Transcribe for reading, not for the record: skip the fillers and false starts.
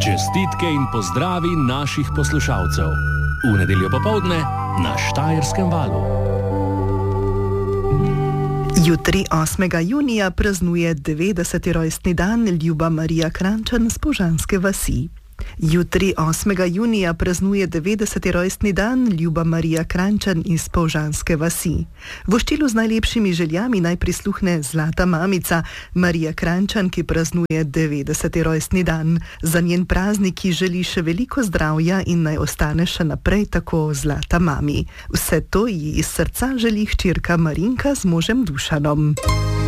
Čestitke in pozdravi naših poslušalcev. V nedeljo popoldne na Štajerskem valu. Jutri, 8. junija, praznuje 90. rojstni dan Ljuba Marija Kranjčan z Požanske vasi. Jutri, 8. junija, praznuje 90. rojstni dan Ljuba Marija Kranjčan iz Požanske vasi. Voščilu z najlepšimi željami naj prisluhne zlata mamica Marija Kranjčan, ki praznuje 90. rojstni dan. Za njen praznik ji želi še veliko zdravja in naj ostane še naprej tako zlata mami. Vse to ji iz srca želi hčerka Marinka z možem Dušanom.